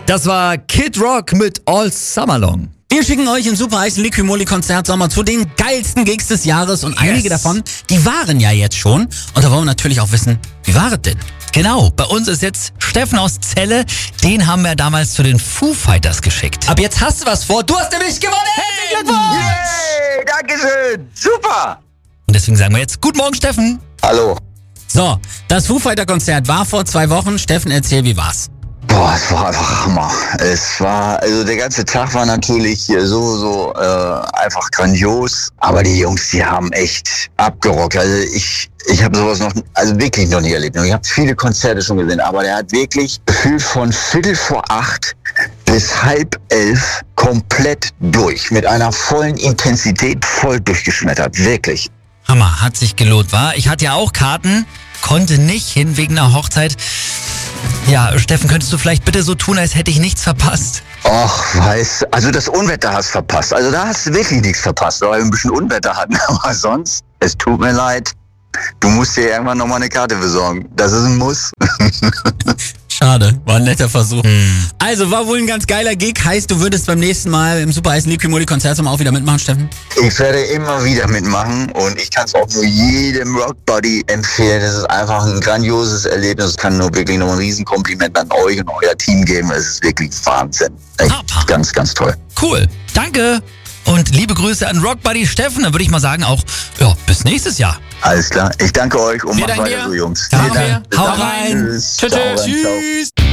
Das war Kid Rock mit All Summer Long. Wir schicken euch im Super Eis Liquimoli Konzert Sommer zu den geilsten Gigs des Jahres und einige davon, die waren ja jetzt schon. Und da wollen wir natürlich auch wissen, wie war es denn? Genau, bei uns ist jetzt Steffen aus Celle. Den haben wir damals zu den Foo Fighters geschickt. Ab jetzt hast du was vor. Du hast nämlich gewonnen. Herzlichen Glückwunsch! Yay, Dankeschön. Super. Und deswegen sagen wir jetzt Guten Morgen, Steffen. Hallo. So, das Foo Fighter Konzert war vor 2 Wochen. Steffen, erzähl, wie war's? Boah, es war einfach Hammer. Also der ganze Tag war natürlich so einfach grandios. Aber die Jungs, die haben echt abgerockt. Also ich habe sowas wirklich noch nie erlebt. Ich habe viele Konzerte schon gesehen, aber der hat wirklich gefühlt von 7:45 bis 10:30 komplett durch. Mit einer vollen Intensität voll durchgeschmettert. Wirklich. Hammer, hat sich gelohnt, war. Ich hatte ja auch Karten, konnte nicht hin wegen einer Hochzeit. Ja, Steffen, könntest du vielleicht bitte so tun, als hätte ich nichts verpasst? Ach, also das Unwetter hast du verpasst. Also da hast du wirklich nichts verpasst, weil wir ein bisschen Unwetter hatten. Aber sonst, es tut mir leid, du musst dir irgendwann nochmal eine Karte besorgen. Das ist ein Muss. Schade, war ein netter Versuch. Also, war wohl ein ganz geiler Gig. Heißt, du würdest beim nächsten Mal im Super Eis Liquimoli Konzert auch wieder mitmachen, Steffen? Ich werde immer wieder mitmachen und ich kann es auch nur jedem Rockbuddy empfehlen. Es ist einfach ein grandioses Erlebnis. Ich kann nur wirklich noch ein Riesenkompliment an euch und euer Team geben. Es ist wirklich Wahnsinn. Echt ganz, ganz toll. Cool, danke. Und liebe Grüße an Rockbuddy Steffen. Dann würde ich mal sagen auch, ja, bis nächstes Jahr. Alles klar. Ich danke euch und macht weiter so, Jungs. Hau rein. Tschüss. Tschüss.